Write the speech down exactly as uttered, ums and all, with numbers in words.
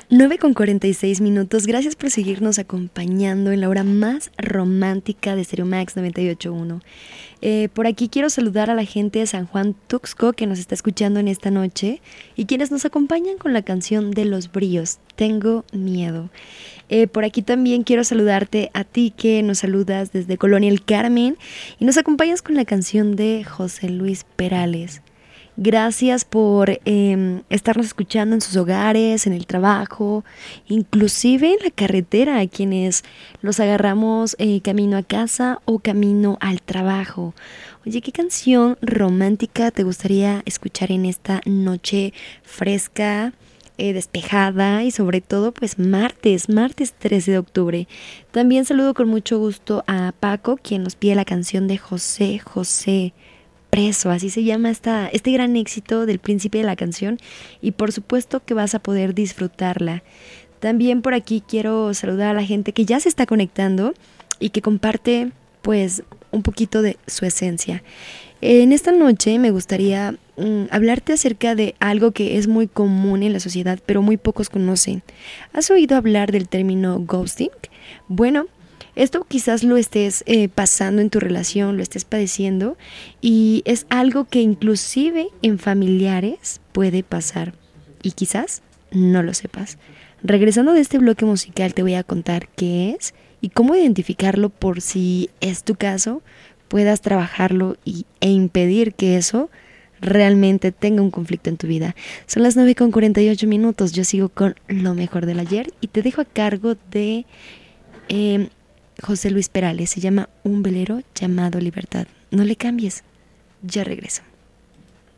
nueve con cuarenta y seis minutos. Gracias por seguirnos acompañando en la hora más romántica de Stereo Max noventa y ocho punto uno. Eh, por aquí quiero saludar a la gente de San Juan Tuxco que nos está escuchando en esta noche y quienes nos acompañan con la canción de Los Bríos, Tengo Miedo. Eh, por aquí también quiero saludarte a ti que nos saludas desde Colonia El Carmen y nos acompañas con la canción de José Luis Perales. Gracias por eh, estarnos escuchando en sus hogares, en el trabajo, inclusive en la carretera, a quienes los agarramos eh, camino a casa o camino al trabajo. Oye, ¿qué canción romántica te gustaría escuchar en esta noche fresca, eh, despejada y sobre todo pues martes, martes trece de octubre? También saludo con mucho gusto a Paco, quien nos pide la canción de José José. Preso, así se llama esta, este gran éxito del príncipe de la canción y por supuesto que vas a poder disfrutarla. También por aquí quiero saludar a la gente que ya se está conectando y que comparte pues un poquito de su esencia. En esta noche me gustaría mm, hablarte acerca de algo que es muy común en la sociedad pero muy pocos conocen. ¿Has oído hablar del término ghosting? Bueno, esto quizás lo estés eh, pasando en tu relación, lo estés padeciendo y es algo que inclusive en familiares puede pasar y quizás no lo sepas. Regresando de este bloque musical te voy a contar qué es y cómo identificarlo por si es tu caso, puedas trabajarlo y, e impedir que eso realmente tenga un conflicto en tu vida. Son las nueve con cuarenta y ocho minutos, yo sigo con lo mejor del ayer y te dejo a cargo de... Eh, José Luis Perales, se llama Un velero llamado Libertad. No le cambies, ya regreso.